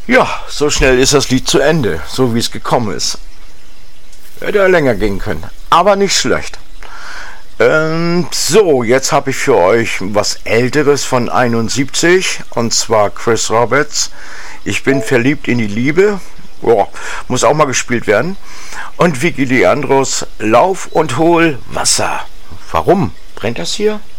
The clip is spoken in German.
Ja, so schnell ist das Lied zu Ende, so wie es gekommen ist. Hätte ja länger gehen können, aber nicht schlecht. So, jetzt habe ich für euch was Älteres von 71, und zwar Chris Roberts. Ich bin verliebt in die Liebe. Boah, muss auch mal gespielt werden. Und Vicky Leandros, Lauf und hol Wasser. Warum brennt das hier?